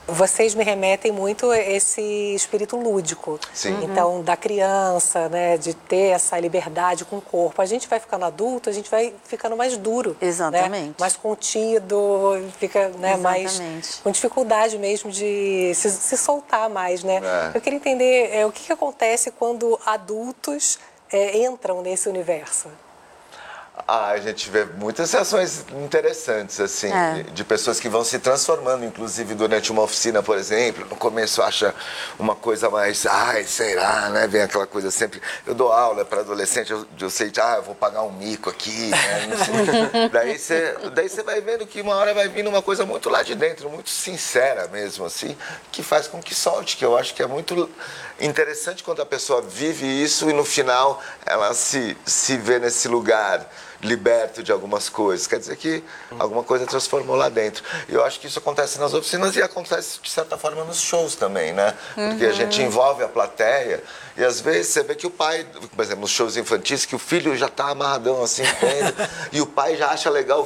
Vocês me remetem muito a esse espírito lúdico. Sim. Então, da criança, né, de ter essa liberdade com o corpo. A gente vai ficando adulto, a gente vai ficando mais duro. Exatamente. Né? Mais contido, fica, né, mais com dificuldade mesmo de se soltar mais, né? Eu queria entender o que acontece quando adultos entram nesse universo. A gente vê muitas reações interessantes, assim, de pessoas que vão se transformando, inclusive durante uma oficina, por exemplo. No começo acha uma coisa mais, será, né? Vem aquela coisa sempre. Eu dou aula para adolescente, eu sei, eu vou pagar um mico aqui, né? Não sei. Daí você vai vendo que uma hora vai vindo uma coisa muito lá de dentro, muito sincera mesmo, assim, que faz com que solte, que eu acho que é muito interessante quando a pessoa vive isso e no final ela se vê nesse lugar liberto de algumas coisas, quer dizer que alguma coisa transformou lá dentro. E eu acho que isso acontece nas oficinas e acontece de certa forma nos shows também, né? Porque a gente envolve a plateia e às vezes você vê que o pai, por exemplo, nos shows infantis, que o filho já tá amarradão assim, entende? E o pai já acha legal o